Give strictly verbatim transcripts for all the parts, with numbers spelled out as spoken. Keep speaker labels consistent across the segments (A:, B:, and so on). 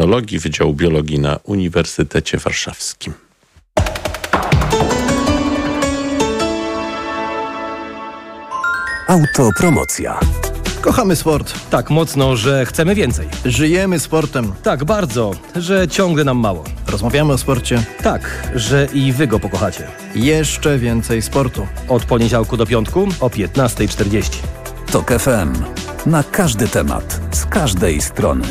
A: Technologii Wydziału Biologii na Uniwersytecie Warszawskim.
B: Autopromocja.
C: Kochamy sport.
D: Tak mocno, że chcemy więcej.
C: Żyjemy sportem.
D: Tak bardzo, że ciągle nam mało.
C: Rozmawiamy o sporcie.
D: Tak, że i wy go pokochacie.
C: Jeszcze więcej sportu.
D: Od poniedziałku do piątku o piętnasta czterdzieści.
B: Tok F M. Na każdy temat, z każdej strony.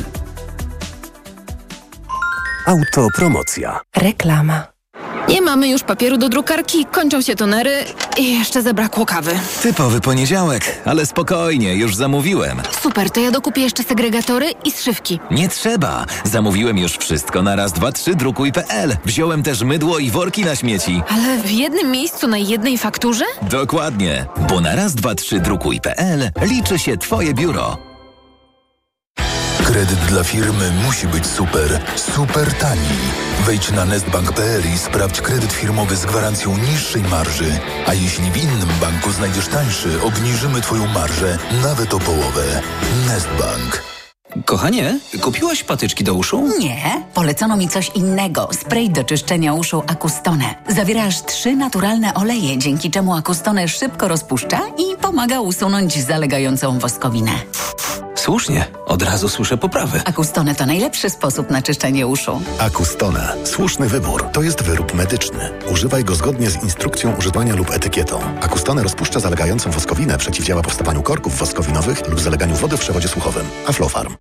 B: Autopromocja.
E: Reklama. Nie mamy już papieru do drukarki, kończą się tonery i jeszcze zabrakło kawy.
F: Typowy poniedziałek, ale spokojnie, już zamówiłem.
E: Super, to ja dokupię jeszcze segregatory i zszywki.
F: Nie trzeba, zamówiłem już wszystko na raz, dwa, trzy drukuj kropka pe el. Wziąłem też mydło i worki na śmieci.
E: Ale w jednym miejscu na jednej fakturze?
F: Dokładnie, bo na raz, dwa, trzy drukuj kropka pe el liczy się twoje biuro.
G: Kredyt dla firmy musi być super, super tani. Wejdź na nestbank kropka pe el i sprawdź kredyt firmowy z gwarancją niższej marży. A jeśli w innym banku znajdziesz tańszy, obniżymy twoją marżę nawet o połowę. Nestbank.
H: Kochanie, kupiłaś patyczki do uszu?
I: Nie, polecono mi coś innego. Spray do czyszczenia uszu Acustone. Zawiera aż trzy naturalne oleje, dzięki czemu Acustone szybko rozpuszcza i pomaga usunąć zalegającą woskowinę.
H: Słusznie, od razu słyszę poprawy.
I: Acustone to najlepszy sposób na czyszczenie uszu.
J: Acustone. Słuszny wybór. To jest wyrób medyczny. Używaj go zgodnie z instrukcją używania lub etykietą. Acustone rozpuszcza zalegającą woskowinę, przeciwdziała powstawaniu korków woskowinowych lub zaleganiu wody w przewodzie słuchowym. Aflofarm.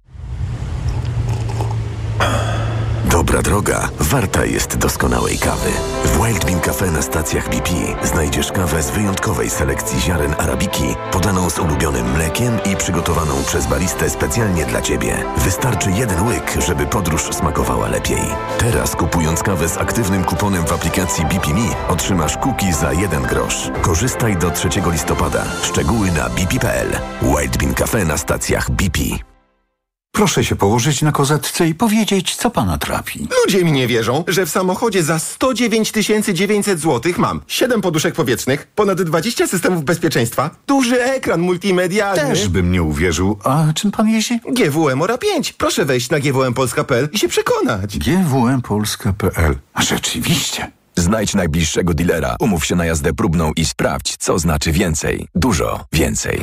B: Dobra droga warta jest doskonałej kawy. W Wild Bean Cafe na stacjach B P znajdziesz kawę z wyjątkowej selekcji ziaren arabiki, podaną z ulubionym mlekiem i przygotowaną przez baristę specjalnie dla Ciebie. Wystarczy jeden łyk, żeby podróż smakowała lepiej. Teraz kupując kawę z aktywnym kuponem w aplikacji B P Me otrzymasz kuki za jeden grosz. Korzystaj do trzeciego listopada. Szczegóły na b p kropka pe el. Wild Bean Cafe na stacjach B P.
K: Proszę się położyć na kozetce i powiedzieć, co pana trapi.
L: Ludzie mi nie wierzą, że w samochodzie za sto dziewięć tysięcy dziewięćset złotych mam siedem poduszek powietrznych, ponad dwadzieścia systemów bezpieczeństwa, duży ekran multimedialny.
K: Też bym nie uwierzył. A czym pan jeździ?
L: G W M Ora pięć. Proszę wejść na g w m polska kropka pe el i się przekonać.
K: G W M polska kropka pe el. A rzeczywiście.
M: Znajdź najbliższego dealera, umów się na jazdę próbną i sprawdź, co znaczy więcej. Dużo więcej.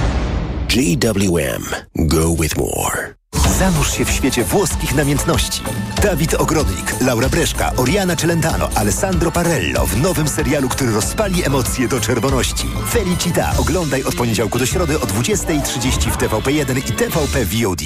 B: G W M. Go with more.
N: Zanurz się w świecie włoskich namiętności. Dawid Ogrodnik, Laura Breszka, Oriana Celentano, Alessandro Parello w nowym serialu, który rozpali emocje do czerwoności. Felicita. Oglądaj od poniedziałku do środy o dwudziesta trzydzieści w T V P jeden i T V P V O D.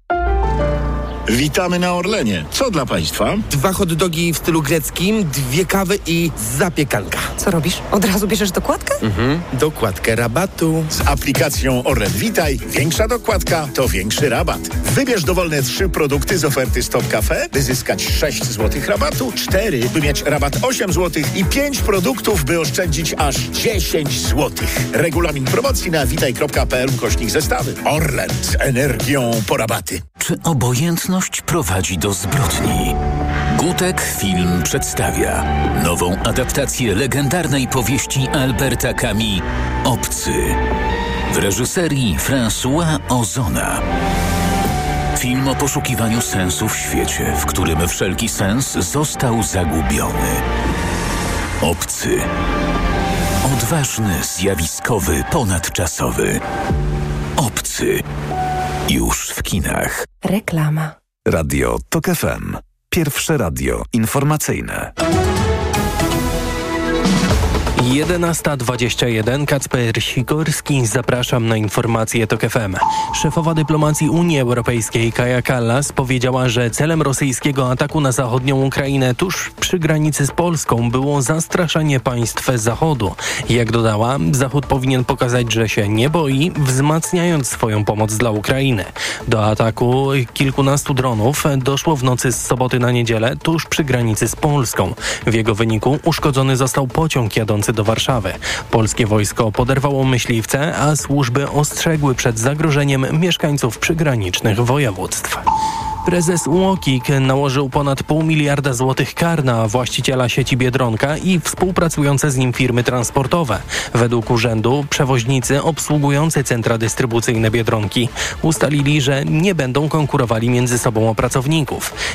O: Witamy na Orlenie. Co dla Państwa?
P: Dwa hot dogi w stylu greckim, dwie kawy i zapiekanka.
E: Co robisz? Od razu bierzesz dokładkę?
P: Mhm. Dokładkę rabatu.
O: Z aplikacją Orlen Witaj większa dokładka to większy rabat. Wybierz dowolne trzy produkty z oferty Stop Cafe, by zyskać sześć złotych rabatu, cztery, by mieć rabat osiem złotych i pięć produktów, by oszczędzić aż dziesięć złotych. Regulamin promocji na witaj kropka pe el ukośnik zestawy. Orlen z energią po rabaty.
B: Czy obojętność prowadzi do zbrodni? Gutek Film przedstawia nową adaptację legendarnej powieści Alberta Camus Obcy w reżyserii François Ozona. Film o poszukiwaniu sensu w świecie, w którym wszelki sens został zagubiony. Obcy. Odważny, zjawiskowy, ponadczasowy. Obcy. Już w kinach.
E: Reklama.
B: Radio Tok F M. Pierwsze radio informacyjne.
D: jedenasta dwadzieścia jeden. Kacper Sikorski. Zapraszam na informacje Tok F M. Szefowa dyplomacji Unii Europejskiej Kaja Kallas powiedziała, że celem rosyjskiego ataku na zachodnią Ukrainę tuż przy granicy z Polską było zastraszanie państw Zachodu. Jak dodała, Zachód powinien pokazać, że się nie boi, wzmacniając swoją pomoc dla Ukrainy. Do ataku kilkunastu dronów doszło w nocy z soboty na niedzielę tuż przy granicy z Polską. W jego wyniku uszkodzony został pociąg jadący do Warszawy. Polskie wojsko poderwało myśliwce, a służby ostrzegły przed zagrożeniem mieszkańców przygranicznych województw. Prezes UOKiK nałożył ponad pół miliarda złotych kar na właściciela sieci Biedronka i współpracujące z nim firmy transportowe. Według urzędu przewoźnicy obsługujący centra dystrybucyjne Biedronki ustalili, że nie będą konkurowali między sobą o pracowników.